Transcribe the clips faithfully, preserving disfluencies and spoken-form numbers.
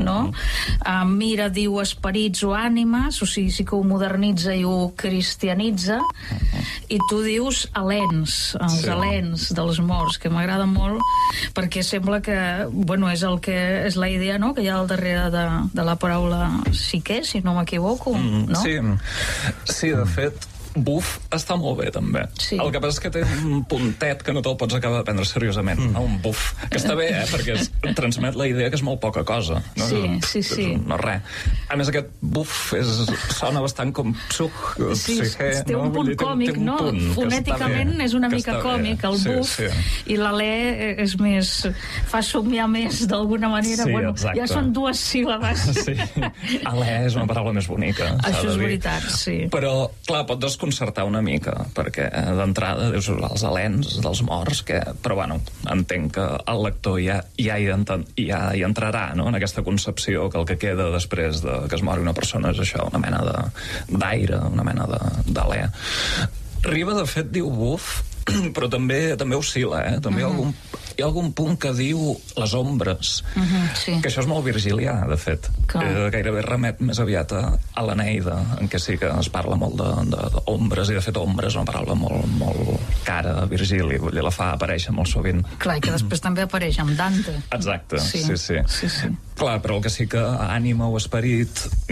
no? Uh, Mira diu esperits o ànimes, o sigui, sí que ho modernitza i ho cristianitza, i tu dius helens, els Sí. helens dels morts, que m'agrada molt, perquè sembla que, bueno, és el que és la idea, no?, que hi ha al darrere de, de la paraula psique, si no m'equivoco, Mm, no? Sí, sí, de fet, buf està molt bé, també. Sí. El que passa és que té un puntet que no te'l pots acabar de prendre seriosament, mm. no? Un buf, que està bé, eh? Perquè es transmet la idea que és molt poca cosa. No? Sí, sí, sí. És, no res. A més, aquest buf és, sona bastant com psuc, Sí, psique, té un no? punt Vull dir, té un- còmic, té un no? punt que Fonèticament està bé, és una que mica està bé. còmic, el Sí, buf, sí. i l'alè és més... fa somiar més, d'alguna manera. Sí, Bueno, exacte. ja són dues síl·labes. Sí, alè és una paraula més bonica. s'ha Això de és dir. veritat, sí. Però, clar, pot desconcertar una mica, perquè eh, d'entrada dius els helens dels morts, que, però bueno, entenc que el lector ja, ja, hi, enten, ja hi entrarà, no?, en aquesta concepció que el que queda després de que es mori una persona és això, una mena de d'aire, una mena de d'alè. Riba, de fet, diu buf, però també també oscil·la, eh? També uh -huh. hi, ha algun, hi ha algun punt que diu les ombres, Uh -huh, sí. que això és molt virgilià, de fet. Clar. Eh, gairebé remet més aviat a, a l'Eneida, en què sí que es parla molt d'ombres, i de fet ombres és una paraula molt, molt cara a Virgili, vull dir, la fa aparèixer molt sovint. Clar, i que després també apareix amb Dante. Exacte, sí, Sí, sí. sí, sí. Clar, però el que sí que ànima o esperit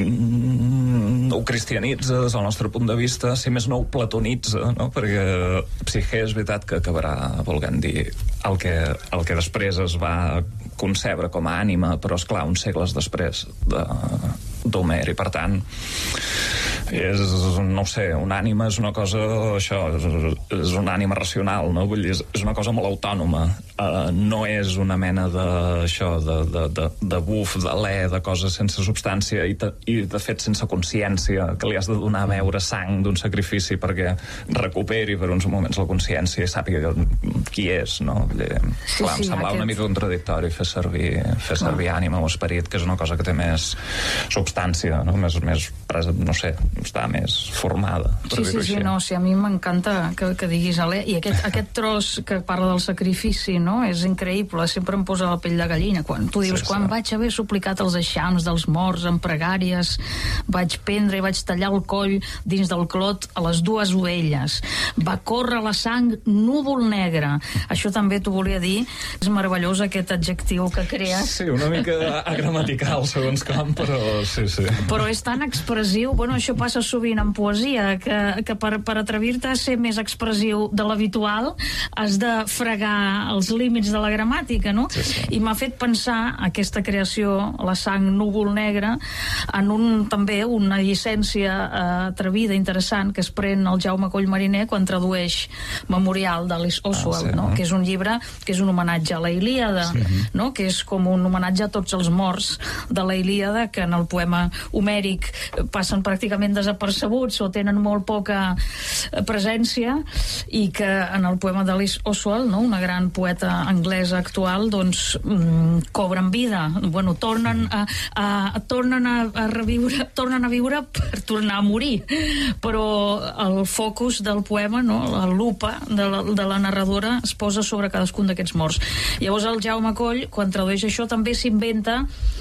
mm, ho cristianitza des del nostre punt de vista, si més no ho platonitza, no? Perquè psique és veritat que acabarà volent dir el que, el que després es va concebre com a ànima, però és clar, uns segles després de, d'Homer, i per tant és, no ho sé, una ànima és una cosa, això, és, és una ànima racional, no? Vull dir, és, és una cosa molt autònoma, uh, no és una mena de, això, de, de, de, de buf, d'alè, de coses sense substància i, te, i de fet sense consciència, que li has de donar a beure sang d'un sacrifici perquè recuperi per uns moments la consciència i sàpiga qui és, no? Vull dir, Sí, clar, sí, em semblava aquest- una mica contradictori fer servir, fer servir ànima o esperit, que és una cosa que té més substància, no? Més, més presa, no sé, està més formada, per Sí, sí, dir-ho sí, així. no, sí, a mi m'encanta que, que diguis alè, i aquest, aquest tros que parla del sacrifici, no?, és increïble, sempre em posa la pell de gallina, quan tu dius, Sí, sí. quan vaig haver suplicat els eixams dels morts en pregàries, vaig prendre i vaig tallar el coll dins del clot a les dues ovelles, va córrer la sang núvol negre, això també t'ho volia dir, és meravellós aquest adjectiu que crees. Sí, una mica agramatical, segons com, però sí, sí. Però és tan expressiu, bueno, això passa sovint en poesia, que, que per, per atrevir-te a ser més expressiu de l'habitual has de fregar els límits de la gramàtica, no? Sí, sí. I m'ha fet pensar aquesta creació, la sang núvol negre, en un, també una llicència eh, atrevida, interessant, que es pren el Jaume Coll Mariner quan tradueix Memorial d'Alice Oswald, Ah, sí, no? no? Que és un llibre que és un homenatge a la Ilíada, sí. no? Que és com un homenatge a tots els morts de la Ilíada, que en el poema homèric passen pràcticament desapercebuts o tenen molt poca eh, presència, i que en el poema d'Alice Oswald, no? Una gran poeta anglesa actual, doncs mm, cobren vida, bueno, tornen a, a, tornen a, a reviure, tornen a viure per tornar a morir, però el focus del poema, no? La lupa de la, de la narradora es posa sobre cadascun d'aquests morts. Llavors el Jaume Coll, quan tradueix això, també s'inventa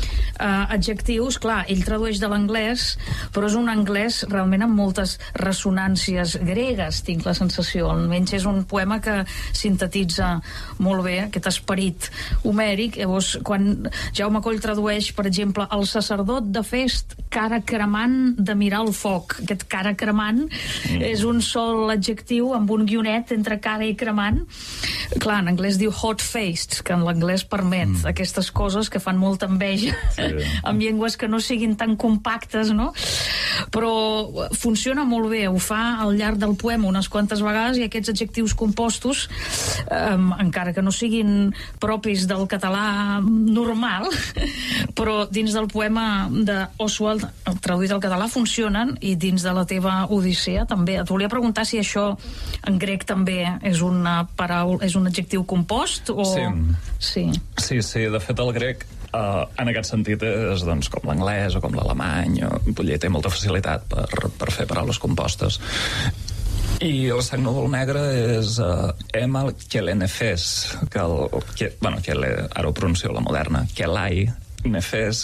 eh, adjectius, clar, ell tradueix de l'anglès, però és un anglès realment amb moltes ressonàncies gregues, tinc la sensació, almenys és un poema que sintetitza molt bé aquest esperit homèric. Llavors, quan Jaume Coll tradueix, per exemple, el sacerdot de Fest, cara cremant de mirar el foc, aquest cara cremant mm. és un sol adjectiu amb un guionet entre cara i cremant. Clar, en anglès diu hot-faced, que en l'anglès permet mm. aquestes coses que fan molta enveja, sí. amb llengües que no siguin tan compactes, no? Però funciona molt bé, ho fa al llarg del poema unes quantes vegades, i aquests adjectius compostos, eh, encara que no siguin propis del català normal, però dins del poema d'Oswald, traduït al català, funcionen, i dins de la teva Odissea també. Et volia preguntar si això en grec també és una paraula, és un adjectiu compost o... Sí. Sí. Sí, sí, de fet el grec uh, en aquest sentit és doncs, com l'anglès o com l'alemany, o, vull dir, té molta facilitat per, per fer paraules compostes. I el sang núvol negre és uh, Emal Kelenefes, que, el, que, bueno, que le, ara ho pronuncio la moderna, Kelai Nefes,